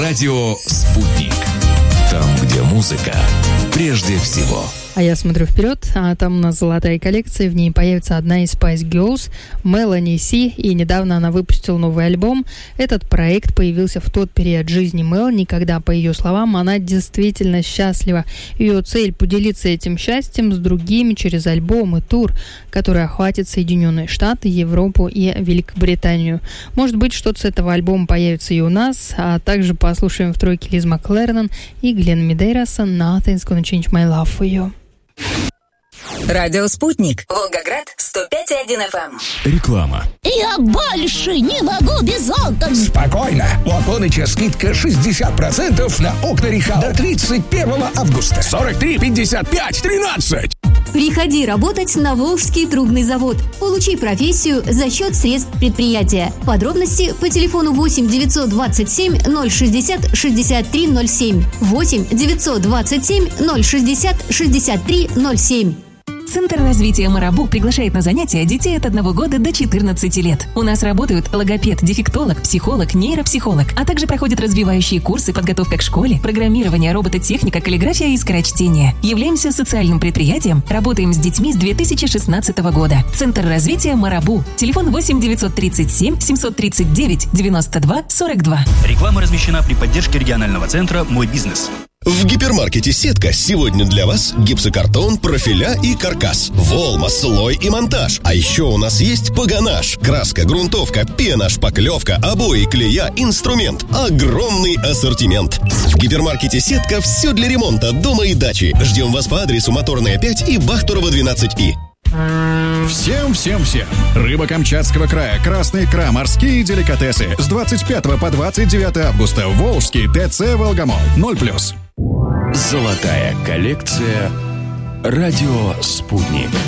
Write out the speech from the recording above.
Радио «Спутник». Там, где музыка прежде всего. А я смотрю вперед, а там у нас золотая коллекция, в ней появится одна из Spice Girls, Melanie C, и недавно она выпустила новый альбом. Этот проект появился в тот период жизни Мелани, когда, по ее словам, она действительно счастлива. Ее цель – поделиться этим счастьем с другими через альбом и тур, который охватит Соединенные Штаты, Европу и Великобританию. Может быть, что-то с этого альбома появится и у нас, а также послушаем в тройке Лиз Маклернан и Глен Медейроса «Nothing's Gonna Change My Love For You». Радио «Спутник». Волгоград, 105,1 FM. Реклама. Я больше не могу без окон. Спокойно. У Аполлоныча скидка 60% на окна Рехау до 31 августа. 43, 55, 13. Приходи работать на Волжский трубный завод. Получи профессию за счет средств предприятия. Подробности по телефону 8 927 060 63 07. 8 927 060 63 07. Центр развития «Марабу» приглашает на занятия детей от 1 года до 14 лет. У нас работают логопед, дефектолог, психолог, нейропсихолог, а также проходят развивающие курсы подготовка к школе, программирование, робототехника, каллиграфия и скорочтение. Являемся социальным предприятием, работаем с детьми с 2016 года. Центр развития «Марабу». Телефон 8 937 739 92 42. Реклама размещена при поддержке регионального центра «Мой бизнес». В гипермаркете «Сетка» сегодня для вас гипсокартон, профиля и каркас, волма, слой и монтаж. А еще у нас есть погонаж, краска, грунтовка, пена, шпаклевка, обои, клея, инструмент. Огромный ассортимент. В гипермаркете «Сетка» все для ремонта дома и дачи. Ждем вас по адресу Моторная 5 и Бахтурова 12И. Всем! Рыба Камчатского края, красная икра, морские деликатесы. С 25 по 29 августа. Волжский ТЦ «Волгомол». 0+. Золотая коллекция. Радио «Спутник».